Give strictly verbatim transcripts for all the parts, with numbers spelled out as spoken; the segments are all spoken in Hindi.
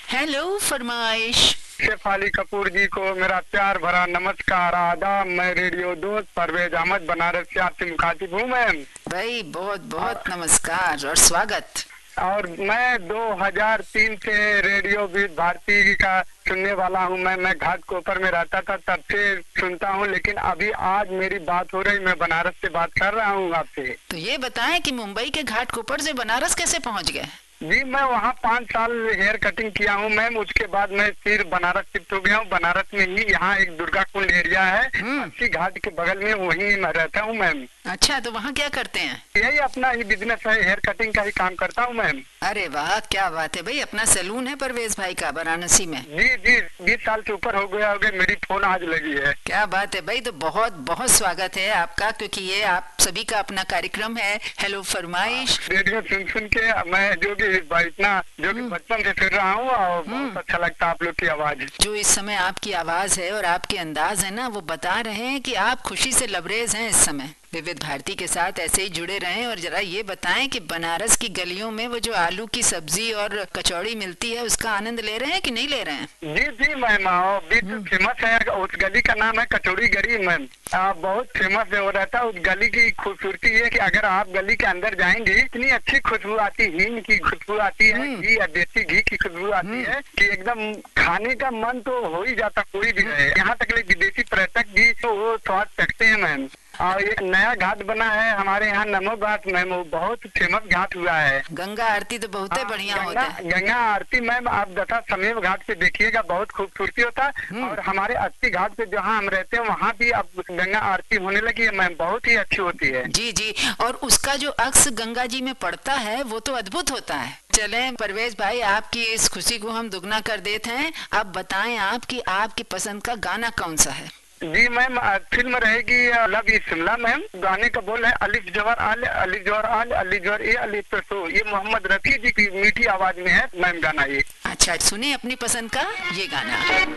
हेलो फरमाइश। शेफाली कपूर जी को मेरा प्यार भरा नमस्कार, आदाब। मैं रेडियो दोस्त परवेज अहमद बनारस से आपसे मुखातिब हूँ मैम। भाई बहुत बहुत नमस्कार और स्वागत। और मैं दो हज़ार तीन से रेडियो विविध भारती का सुनने वाला हूँ। मैं मैं घाटकोपर में रहता था, तब से सुनता हूँ, लेकिन अभी आज मेरी बात हो रही, मैं बनारस से बात कर रहा हूँ आपसे। तो ये बताएं कि मुंबई के घाटकोपर से बनारस कैसे पहुँच गए? जी, मैं वहाँ पाँच साल हेयर कटिंग किया हूँ मैम। उसके बाद मैं फिर बनारस शिफ्ट हो गया हूँ। बनारस में ही यहाँ एक दुर्गा कुंड एरिया है, अस्सी घाट के बगल में, वहीं मैं रहता हूँ मैम। अच्छा, तो वहाँ क्या करते हैं? यही अपना ही बिजनेस है, हेयर कटिंग का ही काम करता हूँ मैम। अरे वाह, क्या बात है भाई। अपना सैलून है परवेज भाई का वाराणसी में? जी जी, बीस साल से ऊपर हो गया हो गया, मेरी फोन आज लगी है। क्या बात है भाई। तो बहुत बहुत स्वागत है आपका, क्योंकि ये आप सभी का अपना कार्यक्रम है हेलो फरमाइश। रेडियो सुन सुन के मैं जो कि इतना जो कि बचपन से सुन रहा हूँ, और बहुत अच्छा लगता है आप लोग की आवाज। जो इस समय आपकी आवाज है और आपके अंदाज है ना, वो बता रहे हैं कि आप खुशी से लबरेज हैं इस समय। विविध भारती के साथ ऐसे ही जुड़े रहें। और जरा ये बताएं कि बनारस की गलियों में वो जो आलू की सब्जी और कचौड़ी मिलती है, उसका आनंद ले रहे हैं कि नहीं ले रहे हैं? जी जी मैम, बिल्कुल फेमस है। उस गली का नाम है कचौड़ी गली मैम। बहुत फेमस है। वो रहता है उस गली की खूबसूरती है कि अगर आप गली के अंदर जाएंगे, इतनी अच्छी खुशबू आती है, हींग की खुशबू आती है, घी या देसी घी की खुशबू आती है कि एकदम खाने का मन तो हो ही जाता, कोई भी रहे। यहाँ तक ले विदेशी पर्यटक भी तो वो स्वाद चखते हैं मैम। और एक नया घाट बना है हमारे यहाँ, नमो घाट मैम, वो बहुत फेमस घाट हुआ है। गंगा आरती तो बहुत बढ़िया होता है। गंगा आरती मैम आप दशा समेव घाट पे देखिएगा, बहुत खूबसूरती होता है। और हमारे अस्सी घाट पे जहाँ हम रहते हैं, वहाँ भी अब गंगा आरती होने लगी है मैम, बहुत ही अच्छी होती है। जी जी, और उसका जो अक्स गंगा जी में पड़ता है वो तो अद्भुत होता है। चलें परवेज भाई, आपकी इस खुशी को हम दुगना कर देते हैं। अब बताएं आप कि आपकी पसंद का गाना कौन सा है? जी मैम, फिल्म रहेगी लव इज शिमला मैम। गाने का बोल है अलिफ जवर आल, अलिफ जवर आल, अलिफ जवर ए, अलिफ पे सो। ये मोहम्मद रफी जी की मीठी आवाज में है मैम गाना ये। अच्छा, सुने अपनी पसंद का ये गाना।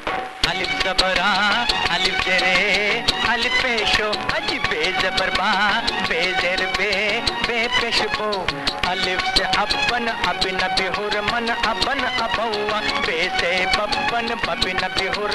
अलिफ जबरा अलिफ जरे अलिफ पेशो अज बे जबरबा बे जर बे बे पेशबो अलिफ से अपन अबिन बिहुर मन अबन अबौआ बे से बब्बन बबिन बिहुर